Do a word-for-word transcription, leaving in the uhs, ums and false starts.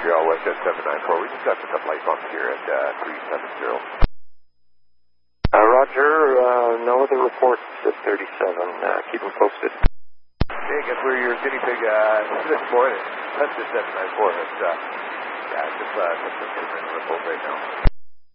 Montreal West at seven nine four. We just got some light bumps here at uh, three seven zero. Uh, Roger, uh, no other reports at thirty-seven. Uh, keep them posted. Hey, I guess we're your guinea pig uh, this morning. That's just seven nine four. It's, uh, yeah, it's just uh, just a report right now.